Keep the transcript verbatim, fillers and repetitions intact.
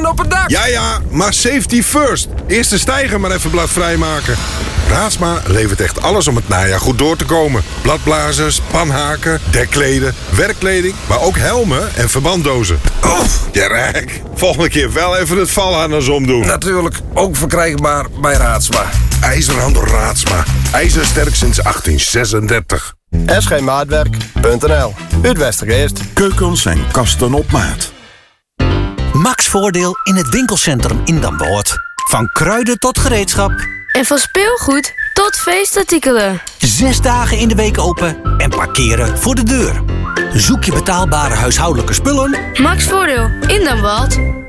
boven op het dak. Ja, ja, maar safety first. Eerst de stijger maar even blad vrijmaken. Raadsma levert echt alles om het najaar goed door te komen. Bladblazers, panhaken, dekkleden, werkkleding, maar ook helmen en verbanddozen. Oef, je rek. Volgende keer wel even het valharnas omdoen. Natuurlijk, ook verkrijgbaar bij Raadsma. IJzerhandel Raadsma. IJzersterk sinds achttien zesendertig. s g maatwerk punt n l. Uit Westergeest. Keukens en kasten op maat. Max Voordeel in het winkelcentrum in Damwoord. Van kruiden tot gereedschap. En van speelgoed tot feestartikelen. Zes dagen in de week open en parkeren voor de deur. Zoek je betaalbare huishoudelijke spullen? Max Voordeel in Damwoord.